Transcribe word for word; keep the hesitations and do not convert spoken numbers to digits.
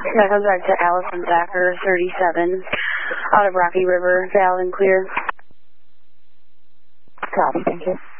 That comes back to Allison Thacker, thirty-seven, out of Rocky River, valid and clear. Copy, thank you.